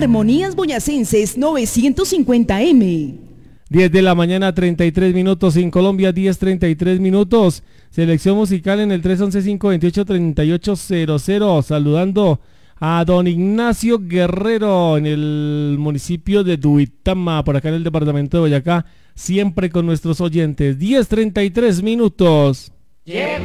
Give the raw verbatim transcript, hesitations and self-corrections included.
Armonías Boyacenses novecientos cincuenta eme. diez de la mañana, treinta y tres minutos en Colombia, diez treinta y tres minutos. Selección musical en el tres once, cinco veintiocho, treinta y ocho cero cero. Saludando a don Ignacio Guerrero en el municipio de Duitama, por acá en el departamento de Boyacá, siempre con nuestros oyentes. diez treinta y tres minutos.